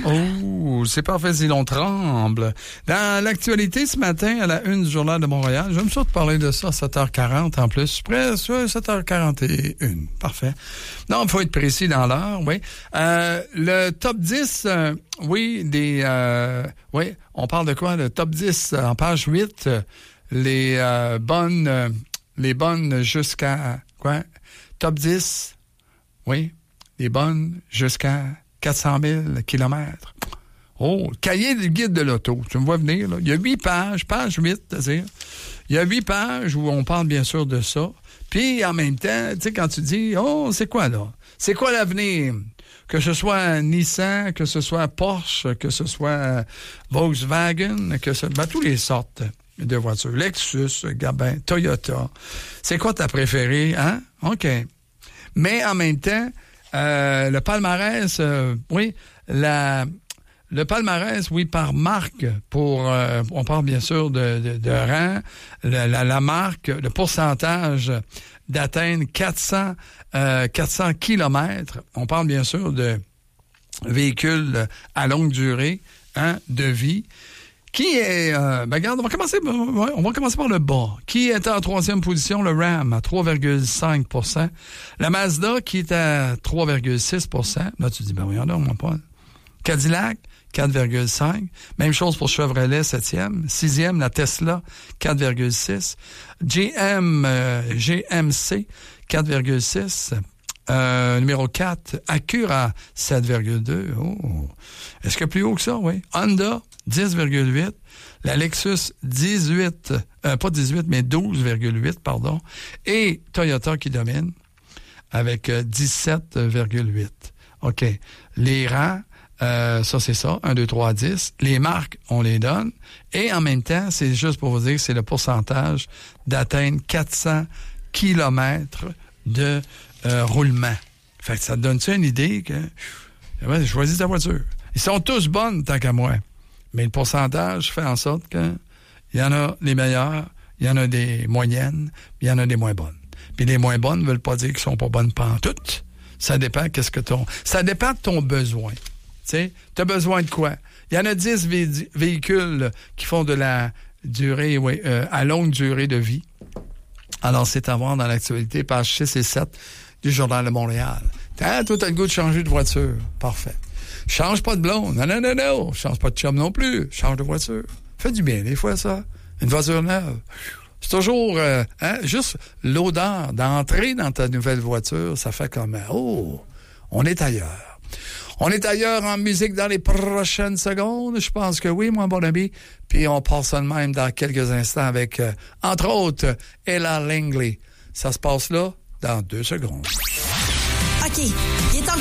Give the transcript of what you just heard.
Oh, c'est parfait, si l'on tremble. Dans l'actualité ce matin, à la une du Journal de Montréal, je vais me souhaiter parler de ça à 7h40 en plus. Presque 7h41. Parfait. Non, il faut être précis dans l'heure, oui. Le top 10, oui, oui, on parle de quoi? Le top 10, en page 8, les bonnes jusqu'à, quoi? Top 10, oui, les bonnes jusqu'à 400 000 kilomètres. Oh, cahier du guide de l'auto. Tu me vois venir, là. Il y a 8 pages, page 8, c'est-à-dire. Il y a 8 pages où on parle bien sûr de ça. Puis, en même temps, tu sais, quand tu dis, oh, c'est quoi, là? C'est quoi l'avenir? Que ce soit Nissan, que ce soit Porsche, que ce soit Volkswagen, toutes les sortes de voitures. Lexus, Gabin, Toyota. C'est quoi ta préférée, hein? OK. Mais en même temps, le palmarès, oui, le palmarès, oui, par marque, on parle bien sûr de rang, la marque, le pourcentage d'atteindre 400 kilomètres. On parle bien sûr de véhicules à longue durée, hein, de vie. Qui est... regarde, on va commencer par le bas. Qui est en troisième position? Le Ram à 3,5 %. La Mazda qui est à 3,6 %. Là, tu dis, voyons donc, mon pote. Cadillac, 4,5. Même chose pour Chevrolet, 7e. 6e, la Tesla, 4,6. GMC, 4,6. Numéro 4, Acura, 7,2. Oh. Est-ce que plus haut que ça? Oui. Honda, 10,8. La Lexus, 18. Pas 18, mais 12,8, pardon. Et Toyota qui domine avec 17,8. OK. Les rangs, ça, c'est ça. 1, 2, 3, 10. Les marques, on les donne. Et en même temps, c'est juste pour vous dire que c'est le pourcentage d'atteindre 400 kilomètres de roulement. Fait que ça te donne-tu une idée que choisis ta voiture. Ils sont tous bonnes, tant qu'à moi. Mais le pourcentage fait en sorte que il y en a les meilleures, il y en a des moyennes, il y en a des moins bonnes. Puis les moins bonnes ne veulent pas dire qu'ils sont pas bonnes pantoute. Ça dépend ça dépend de ton besoin. Tu sais, tu as besoin de quoi? Il y en a 10 véhicules qui font de la durée, à longue durée de vie. Alors, c'est à voir dans l'actualité, page 6 et 7 du Journal de Montréal. Toi, t'as le goût de changer de voiture. Parfait. Change pas de blonde. Non. Change pas de chum non plus. Change de voiture. Fait du bien, des fois, ça. Une voiture neuve. C'est toujours, juste l'odeur d'entrer dans ta nouvelle voiture, ça fait comme, on est ailleurs. On est ailleurs en musique dans les prochaines secondes. Je pense que oui, mon bon ami. Puis on passe ça de même dans quelques instants avec, entre autres, Ella Langley. Ça se passe là dans 2 secondes. OK. Il est temps